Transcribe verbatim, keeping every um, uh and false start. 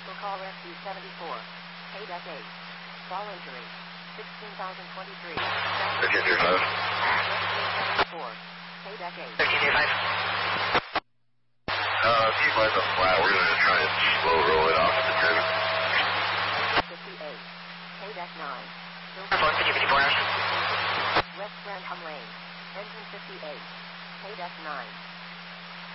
Will call rescue seventy-four. K deck eight. Fall injury. sixteen thousand twenty-three. thirteen zero five. Rescue seventy-four. K deck eight. thirteen zero five. Uh, if you find the flat, we're going to try and slow roll it off the ten. fifty-eight. K deck nine. four fifty-four hours. West Grantham Lane. Engine fifty-eight. K deck nine.